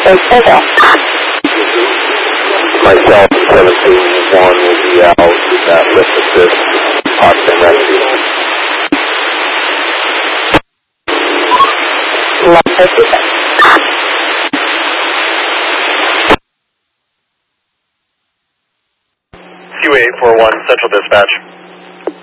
Myself, 17-1 will be out with that lift assist, oxygen rescue. Q841, Central Dispatch.